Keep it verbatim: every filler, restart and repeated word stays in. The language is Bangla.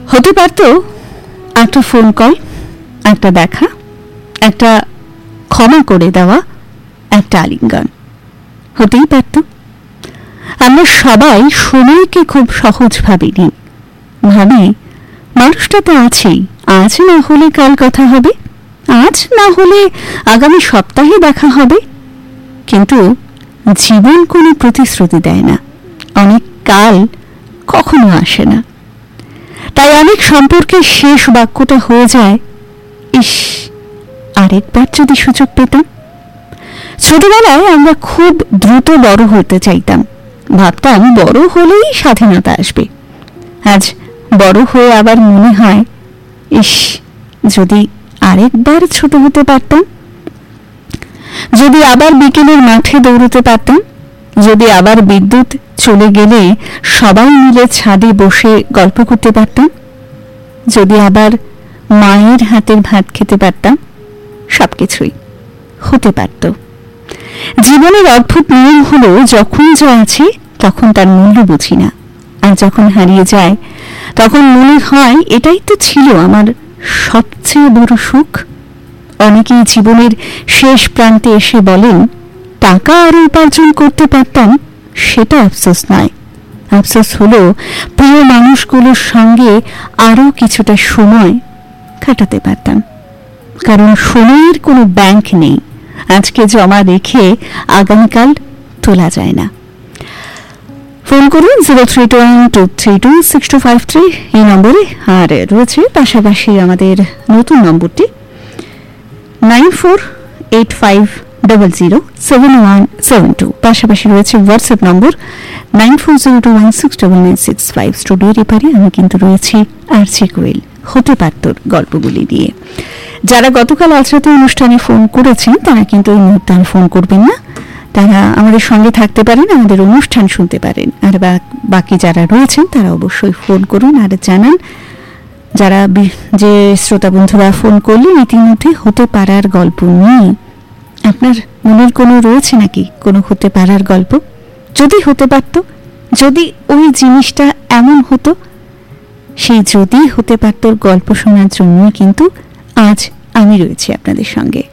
হতে পারতো একটা ফোন কল, একটা দেখা, একটা ক্ষমা করে দেওয়া, একটা আলিঙ্গন। হতেই পারত। আমরা সবাই সময়কে খুব সহজ ভাবিনি, ভাবি মানুষটা তো আছেই, আজ না হলে কাল কথা হবে, আজ না হলে আগামী সপ্তাহে দেখা হবে। কিন্তু জীবন কোনো প্রতিশ্রুতি দেয় না, অনেক কাল কখনো আসে না। তাই অনেক সম্পর্কের শেষ বাক্যটা হয়ে যায়, ইস আরেকবার যদি সুযোগ পেতাম। ছোটবেলায় আমরা খুব দ্রুত বড় হতে চাইতাম, ভাবতাম বড় হলেই স্বাধীনতা আসবে। আজ বড় হয়ে আবার মনে হয়, ইস যদি আরেকবার ছোট হতে পারতাম, যদি আবার বিকেলের মাঠে দৌড়তে পারতাম, যদি আবার বিদ্যুৎ চলে গেলে সবাই মিলে ছাদে বসে গল্প করতে পারতাম, যদি আবার মায়ের হাতের ভাত খেতে পারতাম। সবকিছুই হতে পারত। জীবনের অদ্ভুত নিয়ম হলো, যখন যা আছে তখন তার মূল্য বুঝি না, আর যখন হারিয়ে যায় তখন মনে হয় এটাই তো ছিল আমার সবচেয়ে বড় সুখ। অনেকেই জীবনের শেষ প্রান্তে এসে বলেন, টাকা আরো উপার্জন করতে পারতাম, সেটা আফসোস নয়, আফসোস হলো প্রিয় মানুষগুলোর সঙ্গে আরো কিছুটা সময় কাটাতে পারতাম। কারণ সময়ের কোনো ব্যাংক নেই, আজকে জমা রেখে আগামীকাল তোলা যায় না। ফোন করুন zero three two one two three two six two five three এই নম্বরে। আর রয়েছে পাশাপাশি আমাদের নতুন নম্বরটি nine four eight five double zero seven one seven two. পাশাপাশি রয়েছে হোয়াটসঅ্যাপ নম্বর nine four zero two one six double nine six five. স্টুডিওর এপারে আমি কিন্তু রয়েছি আরজি কোয়েল হতে পারত গল্পগুলি দিয়ে। যারা গতকাল আজ রাতে অনুষ্ঠানে ফোন করেছেন তারা কিন্তু এই মুহূর্তে আর ফোন করবেন না, তারা আমাদের সঙ্গে থাকতে পারেন, আমাদের অনুষ্ঠান শুনতে পারেন। আর বাকি যারা রয়েছেন তারা অবশ্যই ফোন করুন আর জানান। যারা যে শ্রোতা বন্ধুরা ফোন করলেন ইতিমধ্যে হতে পারার গল্প নিয়ে, আপনার মনের কোনো রয়েছে নাকি কোনো হতে পারার গল্প? যদি হতে পারত, যদি ওই জিনিসটা এমন হতো, সেই যদি হতে পারত গল্প শোনার জন্য কিন্তু আজ আমি রয়েছি আপনাদের সঙ্গে।